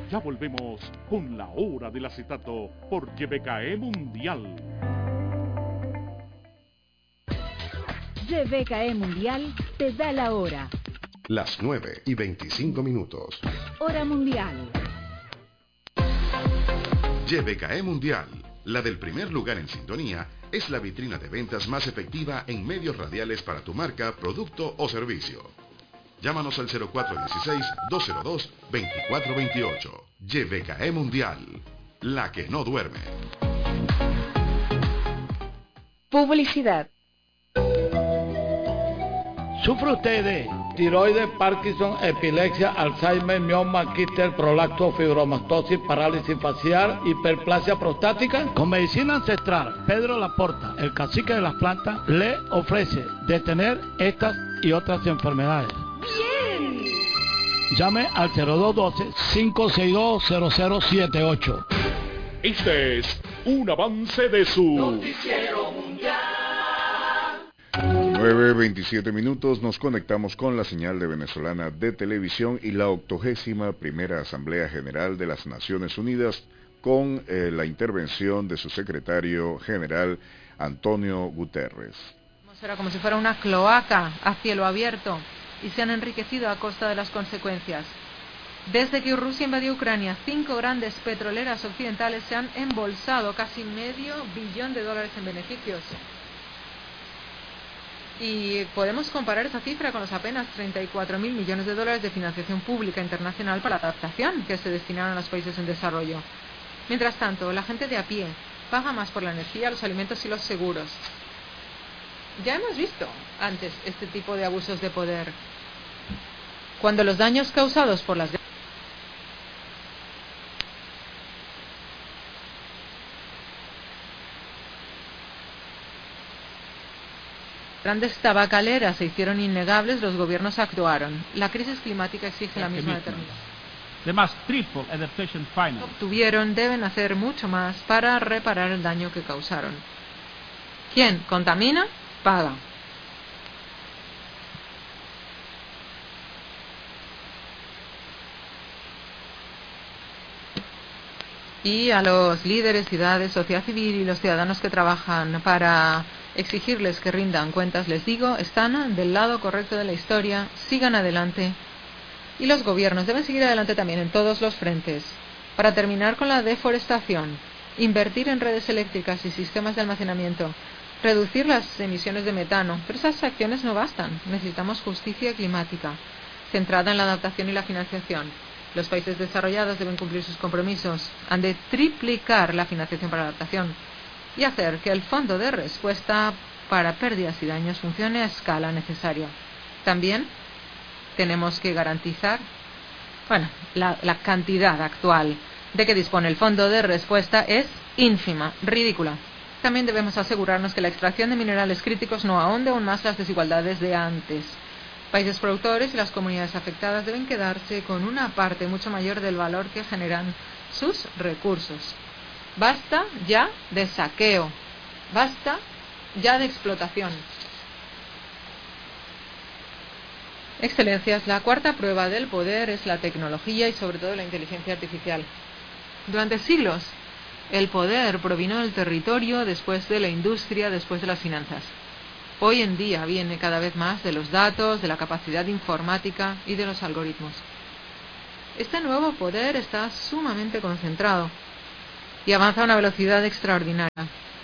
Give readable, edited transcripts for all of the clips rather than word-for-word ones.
Ya volvemos con la hora del acetato por YBKE Mundial. YBKE Mundial te da la hora. Las 9:25. Hora mundial. YBKE Mundial, la del primer lugar en sintonía, es la vitrina de ventas más efectiva en medios radiales para tu marca, producto o servicio. Llámanos al 0416-202-2428. YBKE Mundial, la que no duerme. Publicidad. ¿Sufre usted de tiroides, Parkinson, epilepsia, Alzheimer, mioma, quistes, prolapso, fibromatosis, parálisis facial, hiperplasia prostática? Con medicina ancestral, Pedro Laporta, el cacique de las plantas, le ofrece detener estas y otras enfermedades. ¡Bien! Llame al 0212-562-0078. Este es un avance de su Noticiero Mundial. 9:27, nos conectamos con la señal de Venezolana de Televisión y la 81ª Asamblea General de las Naciones Unidas con la intervención de su secretario general Antonio Guterres. Era como si fuera una cloaca a cielo abierto y se han enriquecido a costa de las consecuencias. Desde que Rusia invadió Ucrania, 5 grandes petroleras occidentales se han embolsado casi $500 billion en beneficios. Y podemos comparar esa cifra con los apenas $34.000 millones de financiación pública internacional para la adaptación que se destinaron a los países en desarrollo. Mientras tanto, la gente de a pie paga más por la energía, los alimentos y los seguros. Ya hemos visto antes este tipo de abusos de poder. Cuando los daños causados por las grandes tabacaleras se hicieron innegables, los gobiernos actuaron. La crisis climática exige la misma determinación. Deben hacer mucho más para reparar el daño que causaron. ¿Quién contamina? Paga. Y a los líderes, ciudades, sociedad civil y los ciudadanos que trabajan para exigirles que rindan cuentas, les digo, están del lado correcto de la historia, sigan adelante. Y los gobiernos deben seguir adelante también en todos los frentes. Para terminar con la deforestación, invertir en redes eléctricas y sistemas de almacenamiento, reducir las emisiones de metano, pero esas acciones no bastan. Necesitamos justicia climática, centrada en la adaptación y la financiación. Los países desarrollados deben cumplir sus compromisos, han de triplicar la financiación para la adaptación y hacer que el fondo de respuesta para pérdidas y daños funcione a escala necesaria. También tenemos que garantizar, la cantidad actual de que dispone el fondo de respuesta es ínfima, ridícula. También debemos asegurarnos que la extracción de minerales críticos no ahonde aún más las desigualdades de antes. Países productores y las comunidades afectadas deben quedarse con una parte mucho mayor del valor que generan sus recursos. Basta ya de saqueo, basta ya de explotación. Excelencias, la cuarta prueba del poder es la tecnología y sobre todo la inteligencia artificial. Durante siglos, el poder provino del territorio, después de la industria, después de las finanzas. Hoy en día viene cada vez más de los datos, de la capacidad informática y de los algoritmos. Este nuevo poder está sumamente concentrado y avanza a una velocidad extraordinaria.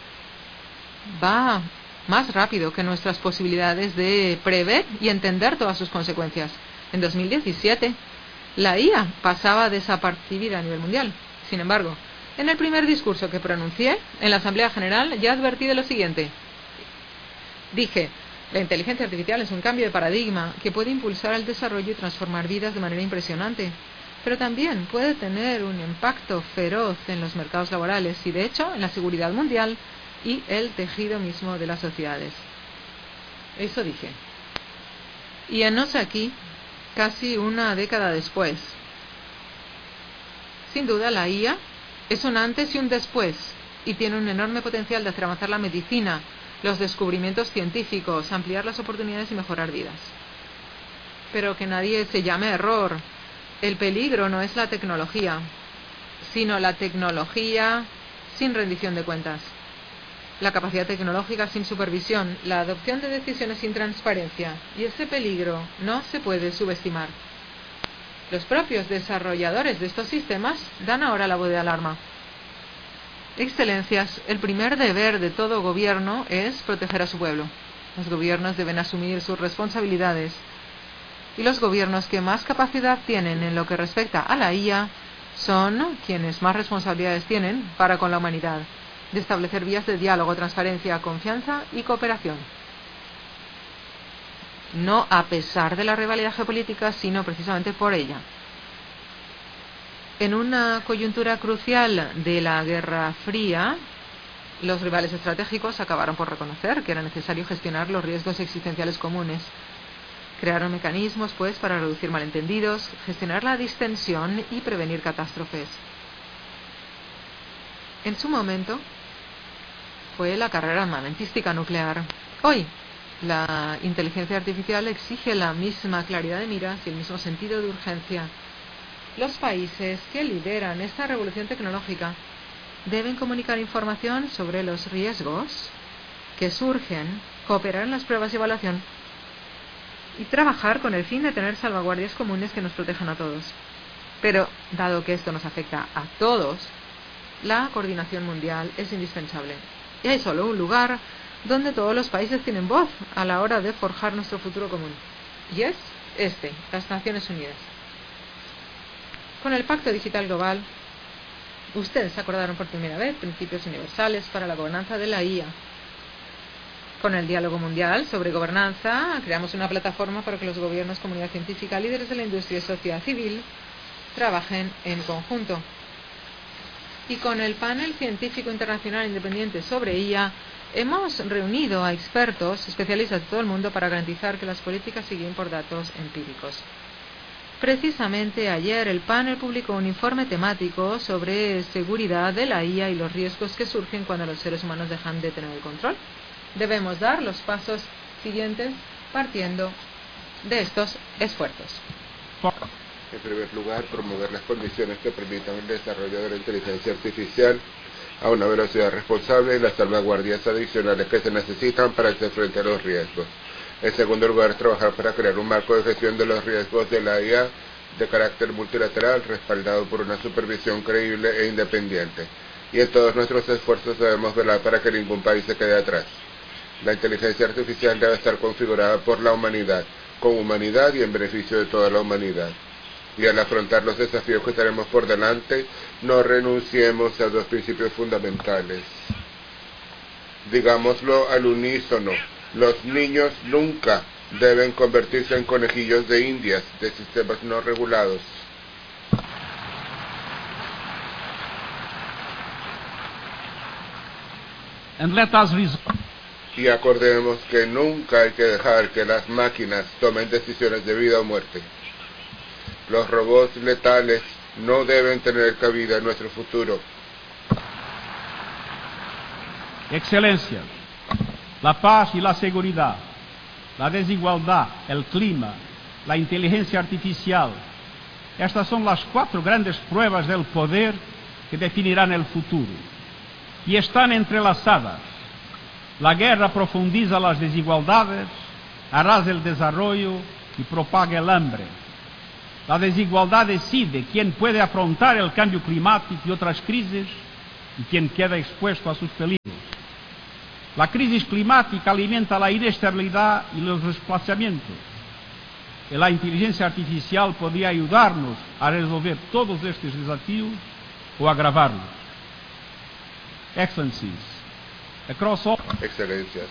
Va más rápido que nuestras posibilidades de prever y entender todas sus consecuencias. En 2017, la IA pasaba desapercibida a nivel mundial. Sin embargo, en el primer discurso que pronuncié en la Asamblea General ya advertí de lo siguiente. Dije, la inteligencia artificial es un cambio de paradigma que puede impulsar el desarrollo y transformar vidas de manera impresionante, pero también puede tener un impacto feroz en los mercados laborales y, de hecho, en la seguridad mundial y el tejido mismo de las sociedades. Eso dije. Y enos aquí, casi una década después. Sin duda, la IA es un antes y un después, y tiene un enorme potencial de hacer avanzar la medicina, los descubrimientos científicos, ampliar las oportunidades y mejorar vidas. Pero que nadie se llame error. El peligro no es la tecnología, sino la tecnología sin rendición de cuentas. La capacidad tecnológica sin supervisión, la adopción de decisiones sin transparencia, y ese peligro no se puede subestimar. Los propios desarrolladores de estos sistemas dan ahora la voz de alarma. Excelencias, el primer deber de todo gobierno es proteger a su pueblo. Los gobiernos deben asumir sus responsabilidades. Y los gobiernos que más capacidad tienen en lo que respecta a la IA son quienes más responsabilidades tienen para con la humanidad, de establecer vías de diálogo, transparencia, confianza y cooperación. No a pesar de la rivalidad geopolítica, sino precisamente por ella. En una coyuntura crucial de la Guerra Fría, los rivales estratégicos acabaron por reconocer que era necesario gestionar los riesgos existenciales comunes. Crearon mecanismos, pues, para reducir malentendidos, gestionar la distensión y prevenir catástrofes. En su momento, fue la carrera armamentística nuclear. Hoy, la inteligencia artificial exige la misma claridad de miras y el mismo sentido de urgencia. Los países que lideran esta revolución tecnológica deben comunicar información sobre los riesgos que surgen, cooperar en las pruebas y evaluación y trabajar con el fin de tener salvaguardias comunes que nos protejan a todos. Pero, dado que esto nos afecta a todos, la coordinación mundial es indispensable. Y hay solo un lugar donde todos los países tienen voz a la hora de forjar nuestro futuro común. Y es las Naciones Unidas. Con el Pacto Digital Global, ustedes acordaron por primera vez principios universales para la gobernanza de la IA. Con el Diálogo Mundial sobre Gobernanza, creamos una plataforma para que los gobiernos, comunidad científica, líderes de la industria y sociedad civil trabajen en conjunto. Y con el Panel Científico Internacional Independiente sobre IA, hemos reunido a expertos, especialistas de todo el mundo para garantizar que las políticas siguen por datos empíricos. Precisamente ayer el panel publicó un informe temático sobre seguridad de la IA y los riesgos que surgen cuando los seres humanos dejan de tener el control. Debemos dar los pasos siguientes partiendo de estos esfuerzos. En primer lugar, promover las condiciones que permitan el desarrollo de la inteligencia artificial a una velocidad responsable y las salvaguardias adicionales que se necesitan para hacer frente a los riesgos. En segundo lugar, trabajar para crear un marco de gestión de los riesgos de la IA de carácter multilateral, respaldado por una supervisión creíble e independiente. Y en todos nuestros esfuerzos debemos velar para que ningún país se quede atrás. La inteligencia artificial debe estar configurada por la humanidad, con humanidad y en beneficio de toda la humanidad. Y al afrontar los desafíos que tenemos por delante, no renunciemos a dos principios fundamentales. Digámoslo al unísono. Los niños nunca deben convertirse en conejillos de indias de sistemas no regulados. Y acordemos que nunca hay que dejar que las máquinas tomen decisiones de vida o muerte. Los robots letales no deben tener cabida en nuestro futuro. Excelencia. La paz y la seguridad, la desigualdad, el clima, la inteligencia artificial. Estas son las 4 grandes pruebas del poder que definirán el futuro. Y están entrelazadas. La guerra profundiza las desigualdades, arrasa el desarrollo y propaga el hambre. La desigualdad decide quién puede afrontar el cambio climático y otras crisis y quién queda expuesto a sus peligros. La crisis climática alimenta la inestabilidad y los desplazamientos. Y la inteligencia artificial podría ayudarnos a resolver todos estos desafíos o agravarlos. Excellencies, across all... Excelencias.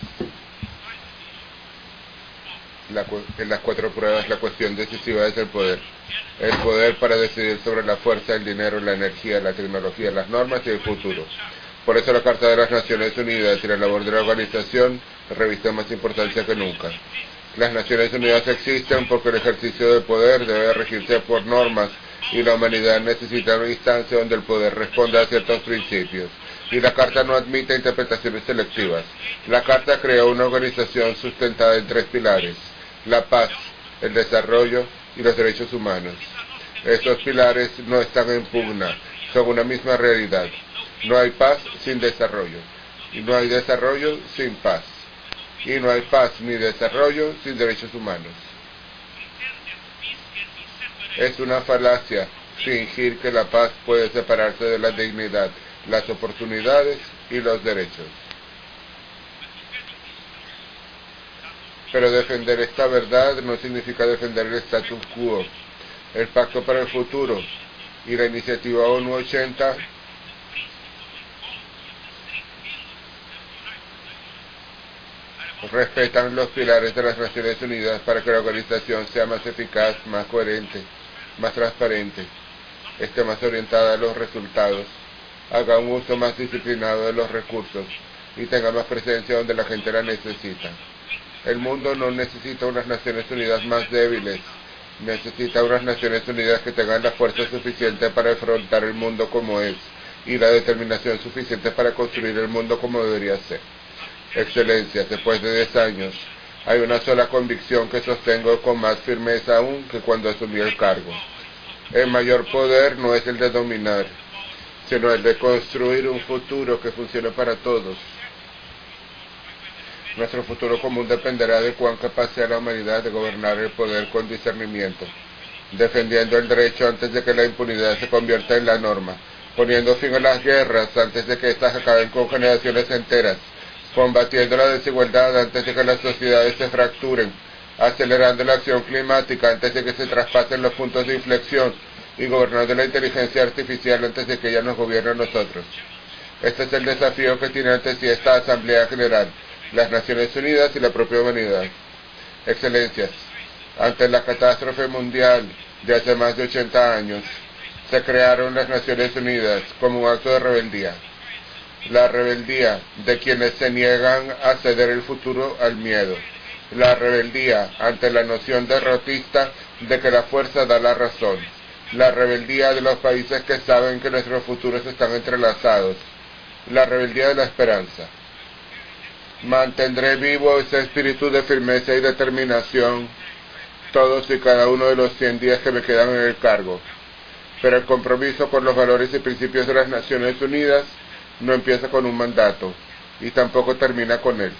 En las 4 pruebas la cuestión decisiva es el poder. El poder para decidir sobre la fuerza, el dinero, la energía, la tecnología, las normas y el futuro. Por eso la Carta de las Naciones Unidas y la labor de la organización revisten más importancia que nunca. Las Naciones Unidas existen porque el ejercicio del poder debe regirse por normas y la humanidad necesita una instancia donde el poder responda a ciertos principios. Y la Carta no admite interpretaciones selectivas. La Carta crea una organización sustentada en 3 pilares: la paz, el desarrollo y los derechos humanos. Estos pilares no están en pugna, son una misma realidad. No hay paz sin desarrollo, y no hay desarrollo sin paz, y no hay paz ni desarrollo sin derechos humanos. Es una falacia fingir que la paz puede separarse de la dignidad, las oportunidades y los derechos. Pero defender esta verdad no significa defender el status quo. El Pacto para el Futuro y la iniciativa ONU 80 respetan los pilares de las Naciones Unidas para que la organización sea más eficaz, más coherente, más transparente, esté más orientada a los resultados, haga un uso más disciplinado de los recursos y tenga más presencia donde la gente la necesita. El mundo no necesita unas Naciones Unidas más débiles, necesita unas Naciones Unidas que tengan la fuerza suficiente para afrontar el mundo como es y la determinación suficiente para construir el mundo como debería ser. Excelencias, después de 10 años, hay una sola convicción que sostengo con más firmeza aún que cuando asumí el cargo. El mayor poder no es el de dominar, sino el de construir un futuro que funcione para todos. Nuestro futuro común dependerá de cuán capaz sea la humanidad de gobernar el poder con discernimiento, defendiendo el derecho antes de que la impunidad se convierta en la norma, poniendo fin a las guerras antes de que éstas acaben con generaciones enteras, combatiendo la desigualdad antes de que las sociedades se fracturen, acelerando la acción climática antes de que se traspasen los puntos de inflexión y gobernando la inteligencia artificial antes de que ella nos gobierne a nosotros. Este es el desafío que tiene ante sí esta Asamblea General, las Naciones Unidas y la propia humanidad. Excelencias, ante la catástrofe mundial de hace más de 80 años, se crearon las Naciones Unidas como un acto de rebeldía. La rebeldía de quienes se niegan a ceder el futuro al miedo. La rebeldía ante la noción derrotista de que la fuerza da la razón. La rebeldía de los países que saben que nuestros futuros están entrelazados. La rebeldía de la esperanza. Mantendré vivo ese espíritu de firmeza y determinación todos y cada uno de los 100 días que me quedan en el cargo. Pero el compromiso con los valores y principios de las Naciones Unidas no empieza con un mandato y tampoco termina con él.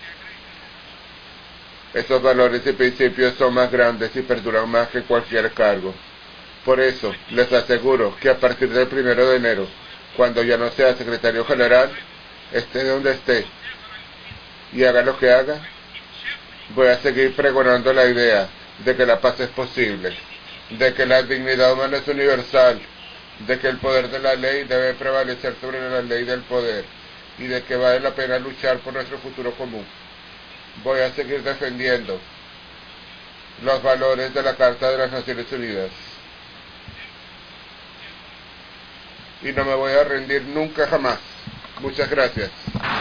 Esos valores y principios son más grandes y perduran más que cualquier cargo. Por eso, les aseguro que a partir del 1 de enero, cuando ya no sea secretario general, esté donde esté y haga lo que haga, voy a seguir pregonando la idea de que la paz es posible, de que la dignidad humana es universal, de que el poder de la ley debe prevalecer sobre la ley del poder y de que vale la pena luchar por nuestro futuro común. Voy a seguir defendiendo los valores de la Carta de las Naciones Unidas y no me voy a rendir nunca jamás. Muchas gracias.